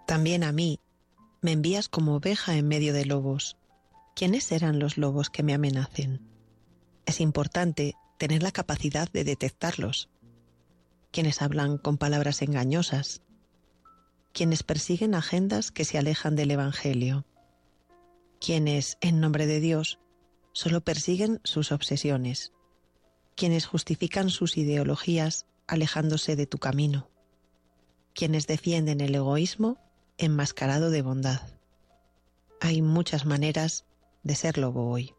También a mí me envías como oveja en medio de lobos. ¿Quiénes serán los lobos que me amenacen? Es importante tener la capacidad de detectarlos. Quienes hablan con palabras engañosas, quienes persiguen agendas que se alejan del Evangelio, quienes, en nombre de Dios, solo persiguen sus obsesiones, quienes justifican sus ideologías alejándose de tu camino, quienes defienden el egoísmo enmascarado de bondad. Hay muchas maneras de ser lobo hoy.